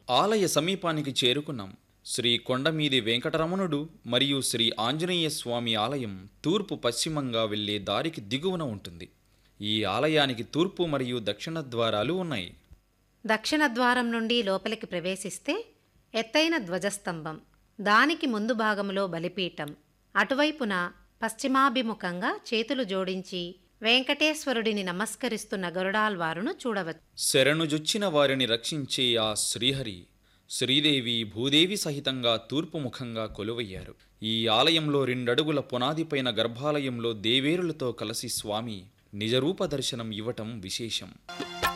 ఆలయ సమీపానికి చేరుకున్నాం. శ్రీ కొండమీది వెంకటరమణుడు మరియు శ్రీ ఆంజనేయ స్వామి ఆలయం తూర్పు పశ్చిమంగా వెళ్లే దారికి దిగువన ఉంటుంది. ఈ ఆలయానికి తూర్పు మరియు దక్షిణ ద్వారాలు ఉన్నాయి. దక్షిణ ద్వారం నుండి లోపలికి ప్రవేశిస్తే ఎత్తైన ధ్వజస్తంభం, దానికి ముందు భాగంలో బలిపీఠం, అటువైపున పశ్చిమాభిముఖంగా చేతులు జోడించి వెంకటేశ్వరుడిని నమస్కరిస్తున్న గరుడాల్వారును చూడవచ్చు. శరణుజొచ్చిన వారిని రక్షించే ఆ శ్రీహరి, శ్రీదేవి, భూదేవి సహితంగా తూర్పు ముఖంగా కొలువయ్యారు. ఈ ఆలయంలో 2 అడుగుల పునాదిపైన గర్భాలయంలో దేవేరులతో కలిసి స్వామి నిజరూప దర్శనం ఇవ్వటం విశేషం.